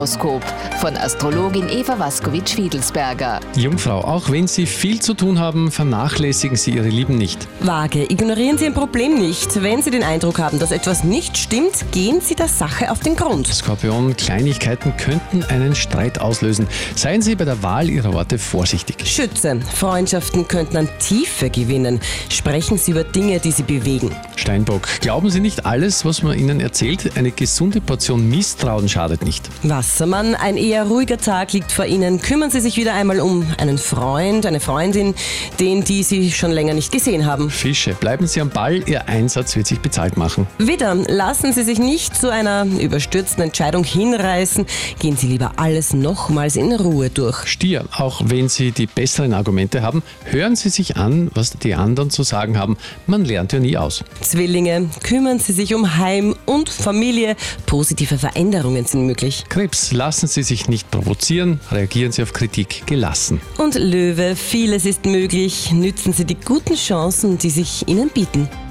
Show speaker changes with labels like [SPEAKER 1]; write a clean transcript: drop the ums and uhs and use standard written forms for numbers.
[SPEAKER 1] Horoskop von Astrologin Eva Waskowitsch-Fiedelsberger.
[SPEAKER 2] Jungfrau, auch wenn Sie viel zu tun haben, vernachlässigen Sie Ihre Lieben nicht.
[SPEAKER 3] Waage, ignorieren Sie ein Problem nicht. Wenn Sie den Eindruck haben, dass etwas nicht stimmt, gehen Sie der Sache auf den Grund.
[SPEAKER 2] Skorpion, Kleinigkeiten könnten einen Streit auslösen. Seien Sie bei der Wahl Ihrer Worte vorsichtig.
[SPEAKER 3] Schütze, Freundschaften könnten an Tiefe gewinnen. Sprechen Sie über Dinge, die Sie bewegen.
[SPEAKER 2] Steinbock, glauben Sie nicht alles, was man Ihnen erzählt. Eine gesunde Portion Misstrauen schadet nicht.
[SPEAKER 3] Wassermann, ein eher ruhiger Tag liegt vor Ihnen. Kümmern Sie sich wieder einmal um einen Freund, eine Freundin, die Sie schon länger nicht gesehen haben.
[SPEAKER 2] Fische, bleiben Sie am Ball, Ihr Einsatz wird sich bezahlt machen.
[SPEAKER 3] Widder, lassen Sie sich nicht zu einer überstürzten Entscheidung hinreißen. Gehen Sie lieber alles nochmals in Ruhe durch.
[SPEAKER 2] Stier, auch wenn Sie die besseren Argumente haben, hören Sie sich an, was die anderen zu sagen haben. Man lernt ja nie aus.
[SPEAKER 3] Zwillinge, kümmern Sie sich um Heim und Familie. Positive Veränderungen sind möglich.
[SPEAKER 2] Krebs, lassen Sie sich nicht provozieren, reagieren Sie auf Kritik gelassen.
[SPEAKER 3] Und Löwe, vieles ist möglich. Nützen Sie die guten Chancen, die sich Ihnen bieten.